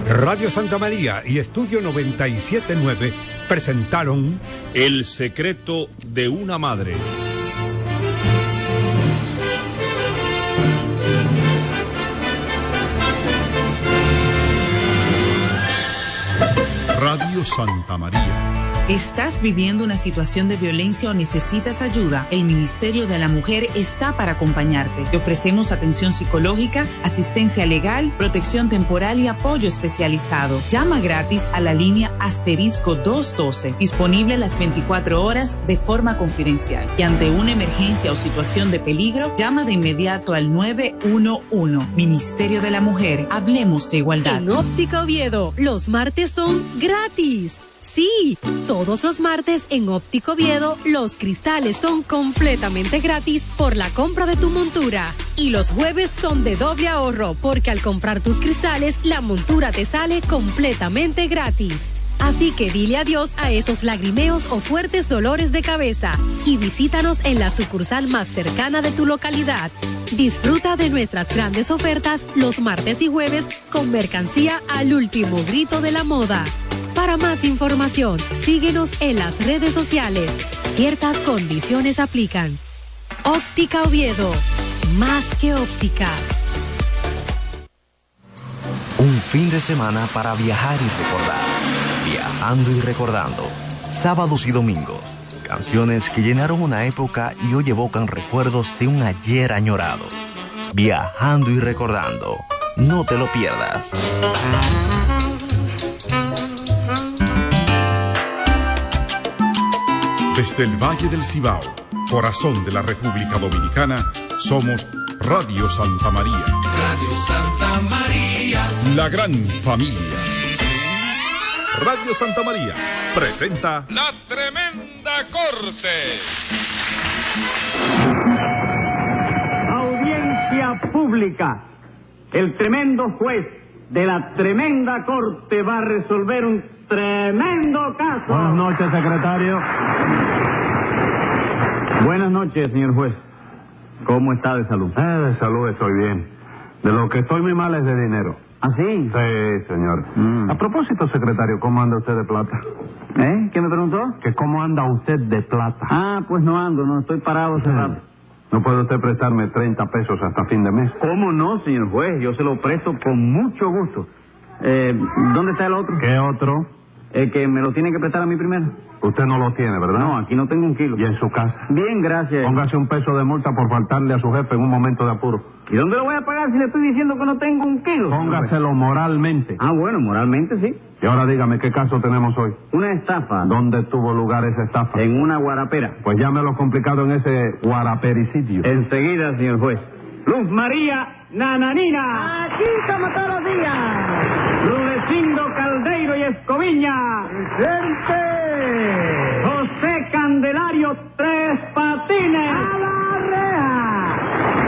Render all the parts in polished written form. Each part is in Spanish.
Radio Santa María y Estudio 97.9 presentaron El secreto de una madre. Radio Santa María. ¿Estás viviendo una situación de violencia o necesitas ayuda? El Ministerio de la Mujer está para acompañarte. Te ofrecemos atención psicológica, asistencia legal, protección temporal y apoyo especializado. Llama gratis a la línea *212, disponible las 24 horas de forma confidencial. Y ante una emergencia o situación de peligro, llama de inmediato al 911. Ministerio de la Mujer, hablemos de igualdad. En Óptica Oviedo, los martes son gratis. Sí, todos los martes en Óptico Oviedo los cristales son completamente gratis por la compra de tu montura. Y los jueves son de doble ahorro porque al comprar tus cristales la montura te sale completamente gratis. Así que dile adiós a esos lagrimeos o fuertes dolores de cabeza y visítanos en la sucursal más cercana de tu localidad. Disfruta de nuestras grandes ofertas los martes y jueves con mercancía al último grito de la moda. Para más información, síguenos en las redes sociales. Ciertas condiciones aplican. Óptica Oviedo, más que óptica. Un fin de semana para viajar y recordar. Viajando y recordando. Sábados y domingos. Canciones que llenaron una época y hoy evocan recuerdos de un ayer añorado. Viajando y recordando. No te lo pierdas. Desde el Valle del Cibao, corazón de la República Dominicana, somos Radio Santa María. Radio Santa María. La gran familia. Radio Santa María presenta La Tremenda Corte. Audiencia pública. El tremendo juez de la tremenda corte va a resolver un tremendo caso. Buenas noches, secretario. Buenas noches, señor juez. ¿Cómo está de salud? De salud estoy bien. De lo que estoy muy mal es de dinero. ¿Ah, sí? Sí, señor. A propósito, secretario, ¿cómo anda usted de plata? ¿Qué me preguntó? Que cómo anda usted de plata. Ah, pues no ando, no estoy parado hace rato. ¿No puede usted prestarme 30 pesos hasta fin de mes? ¿Cómo no, señor juez? Yo se lo presto con mucho gusto. ¿Dónde está el otro? ¿Qué otro? El que me lo tiene que prestar a mí primero. Usted no lo tiene, ¿verdad? No, aquí no tengo un kilo. ¿Y en su casa? Bien, gracias. Póngase un peso de multa por faltarle a su jefe en un momento de apuro. ¿Y dónde lo voy a pagar si le estoy diciendo que no tengo un kilo? Póngaselo moralmente. Ah, bueno, moralmente sí. Y ahora dígame, ¿qué caso tenemos hoy? Una estafa. ¿Dónde tuvo lugar esa estafa? En una guarapera. Pues llámelo complicado en ese guarapericidio. Enseguida, señor juez. Luz María Nananina. Aquí como todos los días. Rudecindo Caldeiro y Escoviña. ¡Presente! José Candelario Tres Patines. ¡A la reja!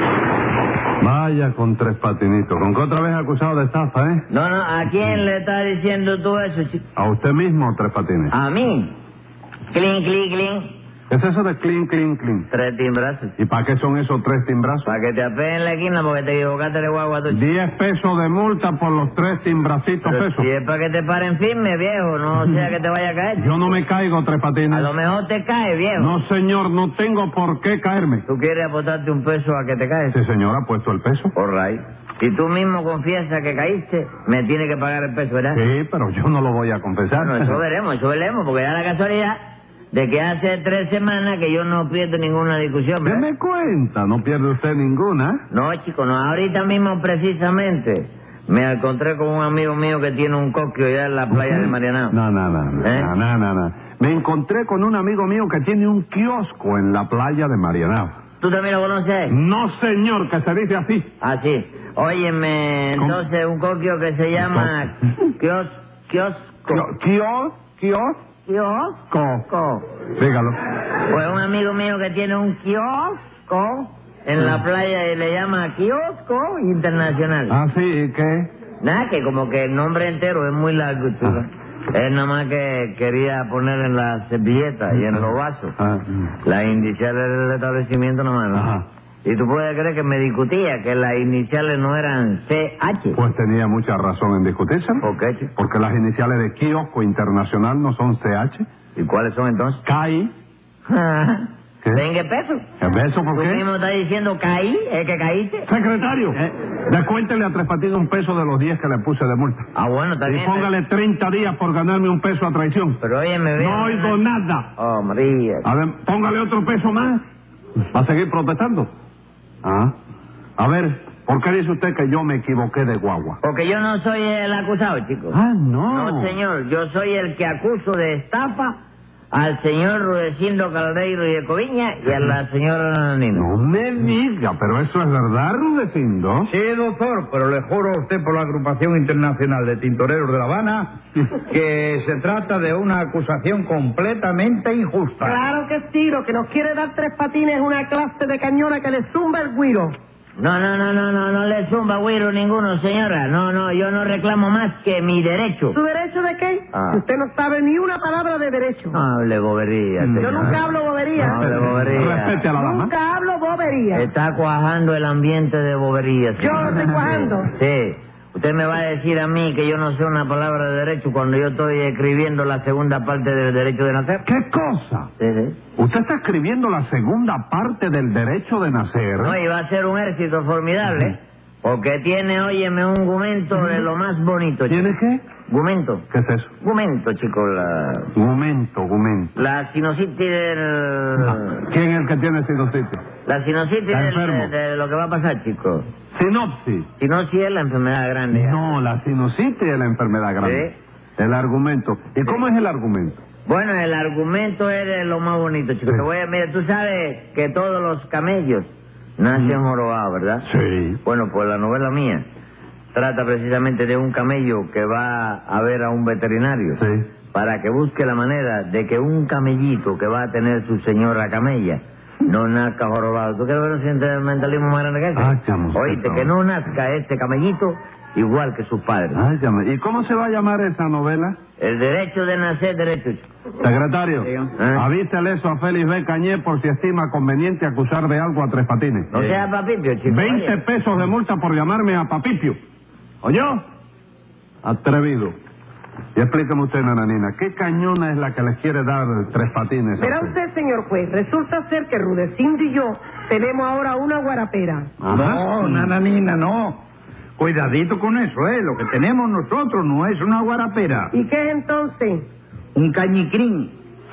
Vaya con Tres Patinitos. ¿Con qué otra vez acusado de estafa, eh? No, ¿a quién le estás diciendo tú eso, chico? A usted mismo, Tres Patines. ¿A mí? Clink, clink, clink. ¿Qué es eso de clean, clean, clean? 3 timbrazos. ¿Y para qué son esos 3 timbrazos? Para que te apeen en la esquina porque te equivocaste de guagua. 10 pesos de multa por los 3 timbracitos Pero esos. si es para que te paren firme, viejo, no sea que te vaya a caer. Yo no me caigo, Tres Patines. A lo mejor te cae, viejo. No, señor, no tengo por qué caerme. ¿Tú quieres apostarte un peso a que te caes? Sí, señor, ha puesto el peso. All right. Si tú mismo confiesas que caíste, me tienes que pagar el peso, ¿verdad? Sí, pero yo no lo voy a confesar. Bueno, eso veremos, porque da la casualidad de que hace 3 semanas que yo no pierdo ninguna discusión, ¿verdad? Deme cuenta, no pierde usted ninguna. No, chico, no. Ahorita mismo, precisamente, me encontré con un amigo mío que tiene un coquio allá en la playa de Marianao. No. Me encontré con un amigo mío que tiene un kiosco en la playa de Marianao. ¿Tú también lo conoces? No, señor, que se dice así. Ah, sí. Óyeme, entonces, un coquio que se llama kiosco. Kiosco. Dígalo. Pues un amigo mío que tiene un kiosco en la playa y le llama Kiosco Internacional. Ah, sí, ¿y qué? Nada, que como que el nombre entero es muy largo. Es nada más que quería poner en la servilleta y en los vasos las iniciales del establecimiento nomás, ¿no? Y tú puedes creer que me discutía que las iniciales no eran CH. Pues tenía mucha razón en discutirse. ¿Por qué, chico? Porque las iniciales de Kiosco Internacional no son CH. ¿Y cuáles son entonces? CAI. ¿Qué? ¿20 pesos? ¿Eso por qué? ¿Tú mismo estás diciendo caí? ¿Es que caíste? Secretario, descuéntele a Tres Patines un peso de los 10 que le puse de multa. Ah, bueno, está bien. Y póngale 30 días por ganarme un peso a traición. Pero oye, me veo... No oigo nada. Oh, María. A ver, póngale otro peso más. ¿Va a seguir protestando? Ah. A ver, ¿por qué dice usted que yo me equivoqué de guagua? Porque yo no soy el acusado, chico. Ah, no. No, señor. Yo soy el que acuso de estafa al señor Rudecindo Caldeiro y de Coviña y a la señora Nananina. No me diga, pero eso es verdad, Rudecindo. Sí, doctor, pero le juro a usted por la Agrupación Internacional de Tintoreros de La Habana que se trata de una acusación completamente injusta. Claro que sí, lo que nos quiere dar Tres Patines es una clase de cañona que le zumba el güiro. No le zumba güiro ninguno, señora. No, yo no reclamo más que mi derecho. ¿Su derecho de qué? Ah. Usted no sabe ni una palabra de derecho. No hable bobería, señora. Yo nunca hablo bobería. No hable bobería. Respete a la dama. Nunca hablo bobería. Está cuajando el ambiente de bobería, Yo señora. lo estoy cuajando. Sí. Usted me va a decir a mí que yo no sé una palabra de derecho cuando yo estoy escribiendo la segunda parte del derecho de nacer. ¿Qué cosa? Sí. Usted está escribiendo la segunda parte del derecho de nacer. No, y va a ser un éxito formidable, porque tiene, óyeme, un gumento de lo más bonito. ¿Tiene qué? Gumento. ¿Qué es eso? Gumento, chico, Gumento. La sinusitis del... ¿Quién es el que tiene sinusitis? La sinusitis Está enfermo. de lo que va a pasar, chico. Sinopsis. Sinusis es la enfermedad grande. No, la sinusitis es la enfermedad grande. Sí. El argumento. ¿Y cómo es el argumento? Bueno, el argumento es de lo más bonito, chico. Sí. Te voy a... Mira, tú sabes que todos los camellos nacen jorobados, ¿verdad? Sí. Bueno, pues la novela mía trata precisamente de un camello que va a ver a un veterinario. Sí. Para que busque la manera de que un camellito que va a tener su señora camella no nazca jorobado. ¿Tú quieres ver un sentimentalismo más grande que ese? Ay, chamo, Oíste, que no nazca este camellito igual que sus padres. Ay, llama. ¿Y cómo se va a llamar esa novela? El derecho de nacer, derecho. Secretario, ¿Ah? avísele eso a Félix B. Cañé por si estima conveniente acusar de algo a Tres Patines. No sea papipio, chico. 20 oye. pesos de multa por llamarme a Papipio. ¿Oyó? Atrevido. Y explíqueme usted, Nananina, ¿qué cañona es la que les quiere dar Tres Patines? Verá usted, señor juez, resulta ser que Rudecindo y yo tenemos ahora una guarapera. Ajá. No, Nananina, no. Cuidadito con eso, Lo que tenemos nosotros no es una guarapera. ¿Y qué es entonces? Un cañicrín.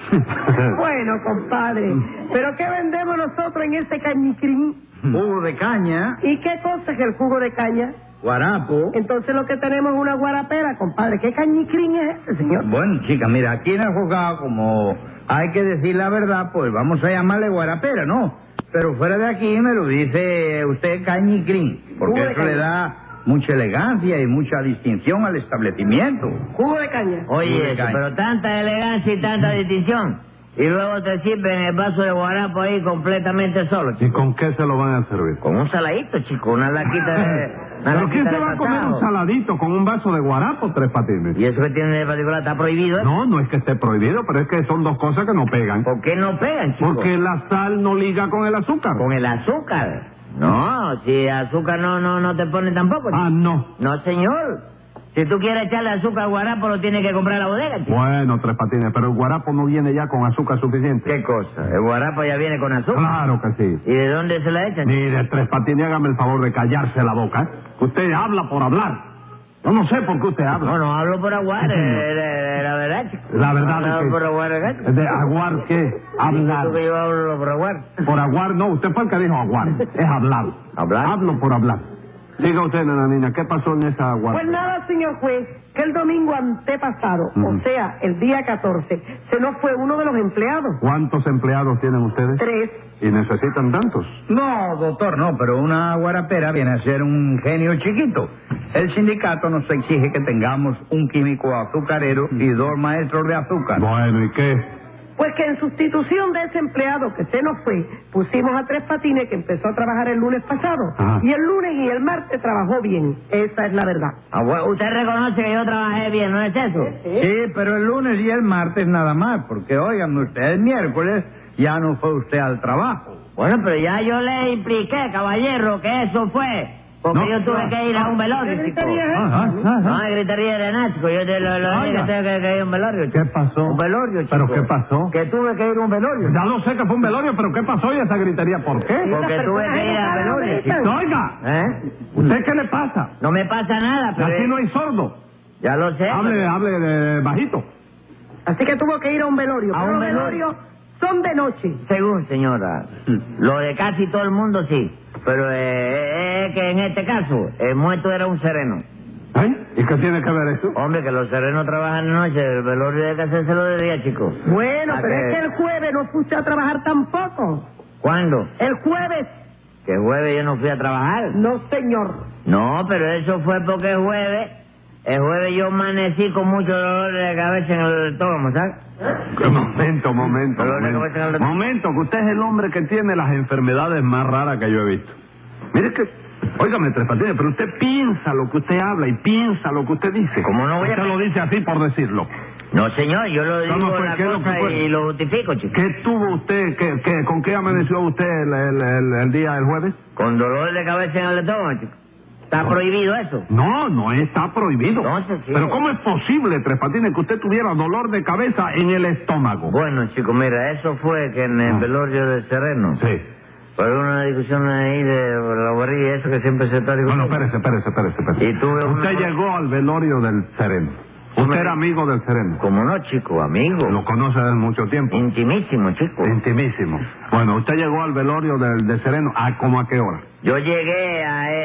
Bueno, compadre, ¿pero qué vendemos nosotros en ese cañicrín? Jugo de caña, ¿Y qué cosa es el jugo de caña? guarapo. Entonces lo que tenemos es una guarapera, compadre. ¿Qué cañicrín es ese, señor? Bueno, chica, mira, aquí en el juzgado, como hay que decir la verdad, pues vamos a llamarle guarapera, ¿no? Pero fuera de aquí me lo dice usted cañicrín, porque Jugo de eso le caña. da mucha elegancia y mucha distinción al establecimiento. Jugo de caña. Jugo Oye, de eso, caña. pero tanta elegancia y tanta distinción. Y luego te sirven el vaso de guarapo ahí completamente solo, ¿Y chico. con qué se lo van a servir? Con un saladito, chico, una laquita de... ¿Pero quién se va a comer un saladito con un vaso de guarapo, Tres Patines? ¿Y eso que tiene de particular? ¿Está prohibido? No es que esté prohibido, pero es que son dos cosas que no pegan. ¿Por qué no pegan, chico? Porque la sal no liga con el azúcar. ¿Con el azúcar? No, si azúcar no te pone tampoco, chico. Ah, no. No, señor. Si tú quieres echarle azúcar al guarapo, lo tienes que comprar a la bodega, chico. Bueno, Tres Patines, pero el guarapo no viene ya con azúcar suficiente. ¿Qué cosa? ¿El guarapo ya viene con azúcar? Claro que sí. ¿Y de dónde se la echan? Mire, Tres Patines, hágame el favor de callarse la boca, ¿eh? Usted habla por hablar. Yo no sé por qué usted habla. No hablo por aguar, la verdad, chico. La verdad No hablo es que... por aguar, gacho. ¿De aguar qué? Hablar. ¿Tú que yo hablo por aguar? Por aguar, no, usted fue el que dijo aguar. Es hablar. ¿Hablar? Hablo por hablar. Siga usted, Nananina, ¿qué pasó en esa aguar? Pues nada, señor juez, que el domingo antepasado, o sea, el día 14, se nos fue uno de los empleados. ¿Cuántos empleados tienen ustedes? 3. ¿Y necesitan tantos? No, doctor, no, pero una guarapera viene a ser un genio chiquito. El sindicato nos exige que tengamos un químico azucarero y 2 maestros de azúcar. Bueno, ¿y qué? Pues que en sustitución de ese empleado que se nos fue, pusimos a Tres Patines, que empezó a trabajar el lunes pasado. Ajá. Y el lunes y el martes trabajó bien. Esa es la verdad. Usted reconoce que yo trabajé bien, ¿no es eso? Sí, pero el lunes y el martes nada más, porque óigame usted, el miércoles ya no fue usted al trabajo. Bueno, pero ya yo le expliqué, caballero, que eso fue porque yo tuve que ir a un velorio, chico. No, gritaría de nada, chico. Yo te lo dije que tengo que ir a un velorio, chico. ¿Qué pasó? Un velorio, chico. ¿Pero qué pasó? Que tuve que ir a un velorio. Ya lo sé que fue un velorio, pero ¿qué pasó y esa gritería? ¿Por qué? Porque tuve que ir al velorio, chico. Oiga, ¿usted qué le pasa? No me pasa nada, pero... Aquí no hay sordo. Ya lo sé. Hable bajito. Así que tuvo que ir a un velorio. A un velorio. Son de noche. Según, señora. Lo de casi todo el mundo sí. Pero es que en este caso, el muerto era un sereno. ¿Y qué tiene que ver eso? Hombre, que los serenos trabajan de noche, el velorio hay que hacérselo de día, chicos. Bueno, pero es que el jueves no fue usted a trabajar tampoco. ¿Cuándo? El jueves. ¿Que jueves yo no fui a trabajar? No, señor. No, pero eso fue porque el jueves yo amanecí con mucho dolor de cabeza en el estómago, ¿sabes? Momento, que usted es el hombre que tiene las enfermedades más raras que yo he visto. Mire que, óigame, Tres Patines, pero usted piensa lo que usted habla y piensa lo que usted dice. ¿Cómo no voy a usted lo dice así por decirlo. No, señor, yo lo digo la cosa y lo justifico, chico. ¿Qué tuvo usted, con qué amaneció usted el día del jueves? Con dolor de cabeza en el estómago, chico. ¿Está prohibido eso? No está prohibido. Entonces, sí. Pero ¿cómo es posible, Tres Patines, que usted tuviera dolor de cabeza en el estómago? Bueno, chico, mira, eso fue que en el velorio del sereno. Sí. Por una discusión ahí de la guardia, eso que siempre se está discutiendo. Bueno, espérese. Y tuve usted llegó al velorio del sereno. ¿Usted era amigo del sereno? ¿Cómo no, chico? Amigo. ¿Lo conoce desde mucho tiempo? Intimísimo, chico. Intimísimo. Bueno, usted llegó al velorio del sereno, ¿cómo a qué hora? Yo llegué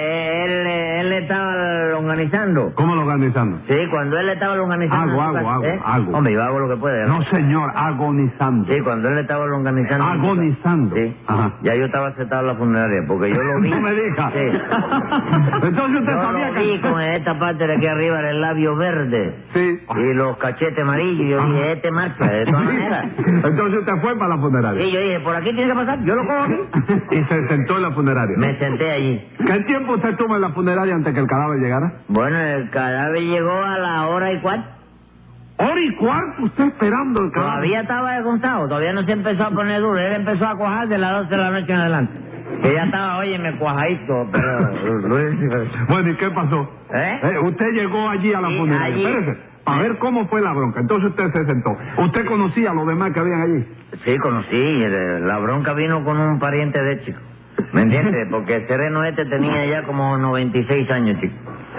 él estaba organizando. ¿Cómo lo organizando? Sí, cuando él estaba organizando. Hago. Hombre, yo hago lo que puede. No, señor, agonizando. Sí, cuando él estaba organizando. Agonizando. Sí. Ajá. Ya yo estaba sentado en la funeraria, porque yo lo vi. No me diga. Sí. Entonces usted yo sabía lo vi con esta parte de aquí arriba, el labio verde. Sí. Y los cachetes amarillos. Yo dije, marcha, de todas maneras. Entonces usted fue para la funeraria. Sí, yo dije, por aquí tiene que pasar, yo lo cojo aquí. Y se sentó en la funeraria. Me senté allí. ¿Qué tiempo usted estuvo en la funeraria antes que el cadáver llegara? Bueno, el cadáver llegó a la 1:15. ¿1:15 usted esperando el cadáver? Todavía estaba descontado, todavía no se empezó a poner duro. Él empezó a cuajar de las 12 de la noche en adelante. Que ya estaba, óyeme, cuajadito, pero... Bueno, ¿y qué pasó? Usted llegó allí a la funeraria. Espérese, a ver cómo fue la bronca. Entonces usted se sentó. ¿Usted conocía a los demás que habían allí? Sí, conocí. La bronca vino con un pariente de chico. ¿Me entiendes? Porque el sereno tenía ya como 96 años, chico.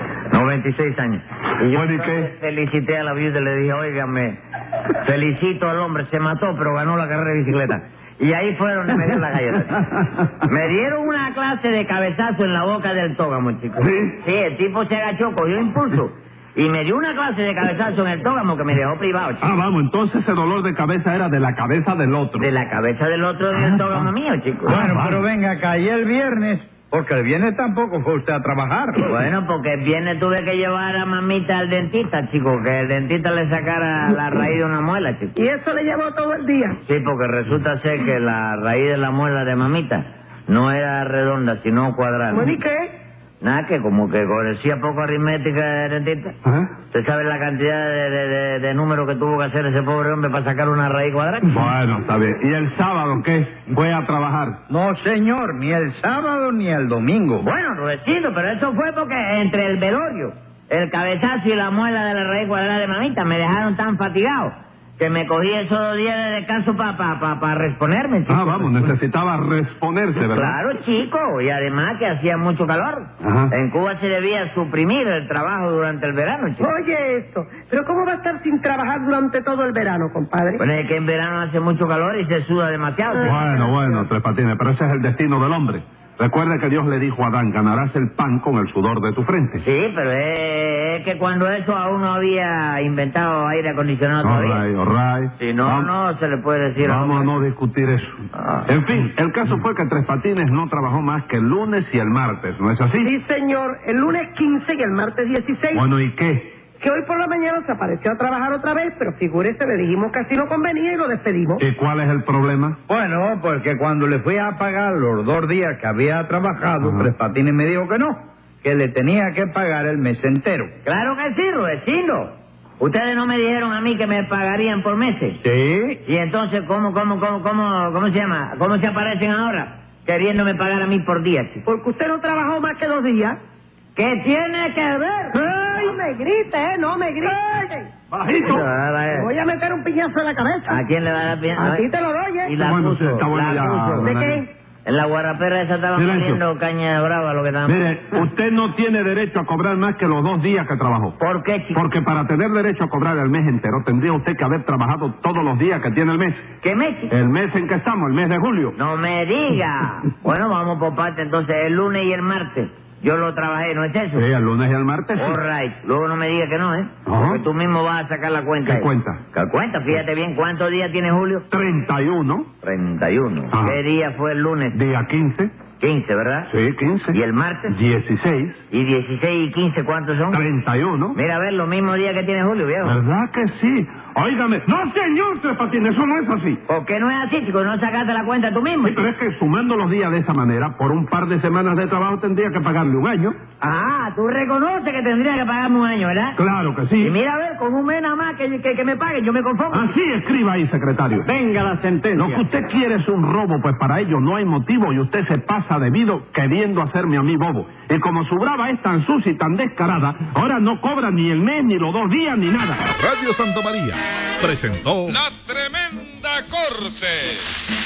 96 años. Y yo felicité a la viuda y le dije, óigame, felicito al hombre, se mató, pero ganó la carrera de bicicleta. Y ahí fue donde me dieron la galleta. Me dieron una clase de cabezazo en la boca del tógamo, chico. ¿Sí? Sí, el tipo se agachó, cogió impulso. Y me dio una clase de cabezazo en el tógamo que me dejó privado, chico. Vamos, entonces ese dolor de cabeza era de la cabeza del otro. De la cabeza del otro en el tógamo mío, chico. Bueno, pero venga acá, y el viernes, porque el viernes tampoco fue usted a trabajar. Bueno, porque el viernes tuve que llevar a mamita al dentista, chico, que el dentista le sacara la raíz de una muela, chico. ¿Y eso le llevó todo el día? Sí, porque resulta ser que la raíz de la muela de mamita no era redonda, sino cuadrada. Bueno, ¿y qué? Nada, que como que conocía poco aritmética de dentista. ¿Usted sabe la cantidad de números que tuvo que hacer ese pobre hombre para sacar una raíz cuadrada? Bueno, está bien. ¿Y el sábado qué? ¿Fue a trabajar? No, señor, ni el sábado ni el domingo. Bueno, Rudecindo, pero eso fue porque entre el velorio, el cabezazo y la muela de la raíz cuadrada de mamita me dejaron tan fatigado que me cogí esos 2 días de descanso para reponerme, chico. Vamos, necesitaba reponerse, ¿verdad? Claro, chico, y además que hacía mucho calor. En Cuba se debía suprimir el trabajo durante el verano, chico. Oye esto, pero ¿cómo va a estar sin trabajar durante todo el verano, compadre? Bueno, es que en verano hace mucho calor y se suda demasiado. Bueno, Tres Patines, pero ese es el destino del hombre. Recuerda que Dios le dijo a Adán, ganarás el pan con el sudor de tu frente. Sí, pero es que cuando eso aún no había inventado aire acondicionado todavía. All right. Si no, no se le puede decir. Vamos a no discutir eso. En fin, el caso fue que Tres Patines no trabajó más que el lunes y el martes, ¿no es así? Sí, señor. El lunes 15 y el martes 16. Bueno, ¿y qué? Que hoy por la mañana se apareció a trabajar otra vez, pero figúrese, le dijimos que así no convenía y lo despedimos. ¿Y cuál es el problema? Bueno, porque cuando le fui a pagar los 2 días que había trabajado, Tres Patines me dijo que no, que le tenía que pagar el mes entero. Claro que sí, Rudecindo. Ustedes no me dijeron a mí que me pagarían por meses. Sí. Y entonces, ¿cómo se llama? ¿Cómo se aparecen ahora? queriéndome pagar a mí por día, chico. Porque usted no trabajó más que 2 días. ¿Qué tiene que ver? No me grite, no me grite. Bajito. Te voy a meter un piñazo en la cabeza. ¿A quién le va a dar piñazo? A ti te lo doy, ¿eh? Y la acuso, está bueno la ya, acuso. ¿De qué? En la guarapera esa estaban Silencio. poniendo caña brava lo que estaban. Mire, usted no tiene derecho a cobrar más que los 2 días que trabajó. ¿Por qué, chico? Porque para tener derecho a cobrar el mes entero, tendría usted que haber trabajado todos los días que tiene el mes. ¿Qué mes, chico? El mes en que estamos, el mes de julio. No me diga. Bueno, vamos por parte entonces, el lunes y el martes. Yo lo trabajé, ¿no es eso? Sí, el lunes y el martes. Sí. All right. Luego no me digas que no, ¿eh? Ajá. Porque tú mismo vas a sacar la cuenta. ¿Qué cuenta? ¿Qué cuenta? Fíjate bien, ¿cuántos días tiene Julio? 31. 31. Ajá. ¿Qué día fue el lunes? Día 15. 15, ¿verdad? Sí, 15. ¿Y el martes? 16. ¿Y 16 y 15 cuántos son? 31. Mira, a ver, los mismos días que tiene Julio, viejo. ¿Verdad que sí? Óigame. No, señor Tres Patines, eso no es así. ¿Por qué no es así, chico? ¿No sacaste la cuenta tú mismo? Sí, pero es que sumando los días de esa manera, por un par de semanas de trabajo tendría que pagarle un año. Ah, tú reconoces que tendría que pagarme un año, ¿verdad? Claro que sí. Y mira, a ver, con un mes nada más que me paguen, yo me conformo. Así escriba ahí, secretario. Venga la sentencia. Lo que usted quiere es un robo, pues para ello no hay motivo y usted se pasa debido queriendo hacerme a mí bobo. Y como su brava es tan sucia y tan descarada, ahora no cobra ni el mes, ni los 2 días, ni nada. Radio Santa María presentó La Tremenda Corte.